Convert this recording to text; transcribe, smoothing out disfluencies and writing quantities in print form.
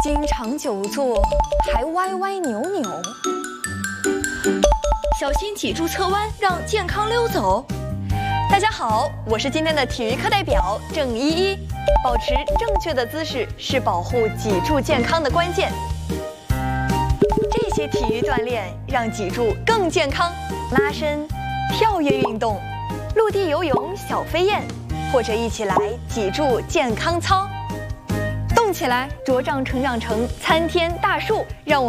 经常久坐，还歪歪扭扭。 小心脊柱侧弯，让健康溜走。 大家好，我是今天的体育课代表郑依依。保持正确的姿势是保护脊柱健康的关键。这些体育锻炼让脊柱更健康，拉伸、跳跃运动、陆地游泳、小飞燕，或者一起来脊柱健康操。动起来，茁壮成长成参天大树，让我们